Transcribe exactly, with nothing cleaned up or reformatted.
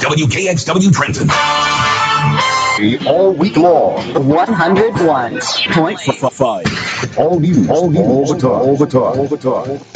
W K X W Trenton. All week long. one oh one point five. All news, all news, all the time, all the time, all the time.